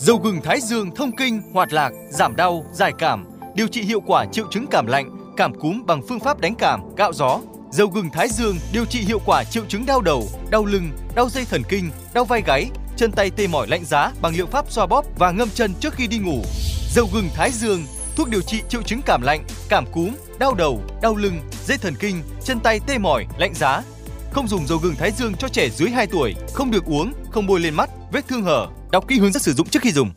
Dầu gừng Thái Dương thông kinh, hoạt lạc, giảm đau, giải cảm, điều trị hiệu quả triệu chứng cảm lạnh, cảm cúm bằng phương pháp đánh cảm, gạo gió. Dầu gừng Thái Dương điều trị hiệu quả triệu chứng đau đầu, đau lưng, đau dây thần kinh, đau vai gáy, chân tay tê mỏi lạnh giá bằng liệu pháp xoa bóp và ngâm chân trước khi đi ngủ. Dầu gừng Thái Dương, thuốc điều trị triệu chứng cảm lạnh, cảm cúm, đau đầu, đau lưng, dây thần kinh, chân tay tê mỏi, lạnh giá. Không dùng dầu gừng Thái Dương cho trẻ dưới 2 tuổi, không được uống, không bôi lên mắt, vết thương hở. Đọc kỹ hướng dẫn sử dụng trước khi dùng.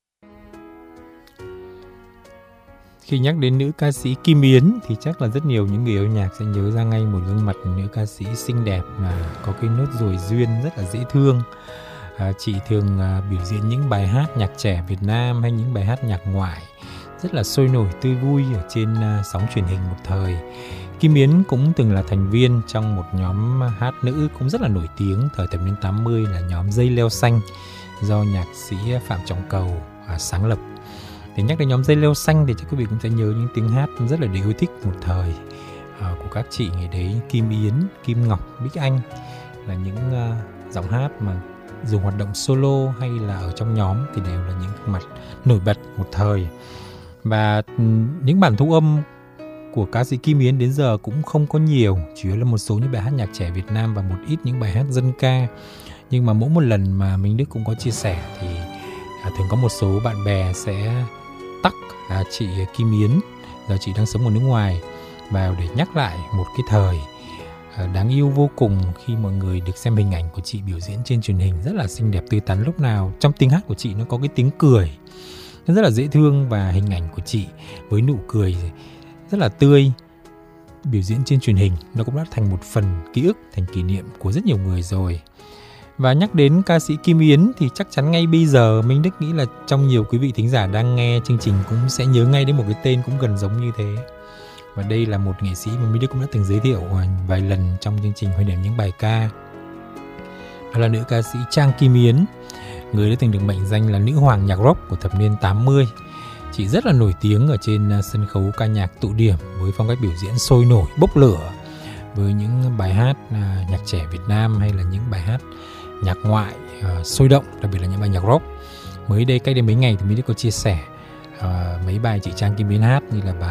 Khi nhắc đến nữ ca sĩ Kim Yến thì chắc là rất nhiều những người yêu nhạc sẽ nhớ ra ngay một gương mặt nữ ca sĩ xinh đẹp mà có cái nốt ruồi duyên rất là dễ thương. Chị thường biểu diễn những bài hát nhạc trẻ Việt Nam hay những bài hát nhạc ngoại rất là sôi nổi tươi vui ở trên sóng truyền hình một thời. Kim Yến cũng từng là thành viên trong một nhóm hát nữ cũng rất là nổi tiếng thời thập niên 80 là nhóm Dây Leo Xanh do nhạc sĩ Phạm Trọng Cầu sáng lập. Để nhắc đến nhóm Dây Leo Xanh thì chắc quý vị cũng sẽ nhớ những tiếng hát rất là được yêu thích một thời của các chị ngày đấy, Kim Yến, Kim Ngọc, Bích Anh, là những giọng hát mà dù hoạt động solo hay là ở trong nhóm thì đều là những gương mặt nổi bật một thời. Và những bản thu âm của ca sĩ Kim Yến đến giờ cũng không có nhiều, chủ yếu là một số những bài hát nhạc trẻ Việt Nam và một ít những bài hát dân ca. Nhưng mà mỗi một lần mà Minh Đức cũng có chia sẻ thì thường có một số bạn bè sẽ tag chị Kim Yến, giờ chị đang sống ở nước ngoài, vào để nhắc lại một cái thời đáng yêu vô cùng khi mọi người được xem hình ảnh của chị biểu diễn trên truyền hình rất là xinh đẹp tươi tắn. Lúc nào trong tiếng hát của chị nó có cái tiếng cười nó rất là dễ thương, và hình ảnh của chị với nụ cười rất là tươi biểu diễn trên truyền hình nó cũng đã thành một phần ký ức, thành kỷ niệm của rất nhiều người rồi. Và nhắc đến ca sĩ Kim Yến thì chắc chắn ngay bây giờ Minh Đức nghĩ là trong nhiều quý vị thính giả đang nghe chương trình cũng sẽ nhớ ngay đến một cái tên cũng gần giống như thế. Và đây là một nghệ sĩ mà Minh Đức cũng đã từng giới thiệu vài lần trong chương trình Huệ Điểm Những Bài Ca. Đó là nữ ca sĩ Trang Kim Yến, người đã từng được mệnh danh là nữ hoàng nhạc rock của thập niên 80. Chị rất là nổi tiếng ở trên sân khấu ca nhạc tụ điểm với phong cách biểu diễn sôi nổi, bốc lửa, với những bài hát nhạc trẻ Việt Nam hay là những bài hát nhạc ngoại sôi động, đặc biệt là những bài nhạc rock. Mới đây, cách đây mấy ngày thì Minh Đức có chia sẻ mấy bài chị Trang Kim Yến hát, như là bài